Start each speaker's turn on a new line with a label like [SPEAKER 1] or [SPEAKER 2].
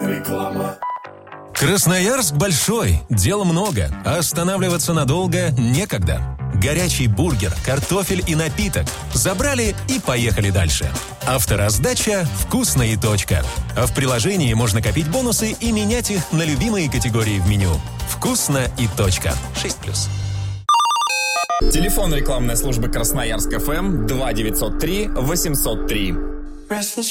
[SPEAKER 1] Реклама.
[SPEAKER 2] Красноярск большой, дел много, а останавливаться надолго некогда. Горячий бургер, картофель и напиток. Забрали и поехали дальше. Автораздача «Вкусно и точка». А в приложении можно копить бонусы и менять их на любимые категории в меню. «Вкусно и точка». 6+.
[SPEAKER 3] Телефон рекламной службы Красноярск ФМ 2903 803.